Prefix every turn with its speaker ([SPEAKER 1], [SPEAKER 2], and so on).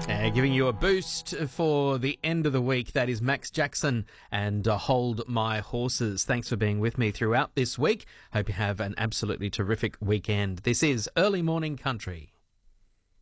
[SPEAKER 1] Giving you a boost for the end of the week. That is Max Jackson and Hold My Horses. Thanks for being with me throughout this week. Hope you have an absolutely terrific weekend. This is Early Morning Country.